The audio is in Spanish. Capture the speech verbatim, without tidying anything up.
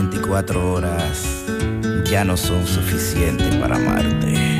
veinticuatro horas ya no son suficientes para amarte.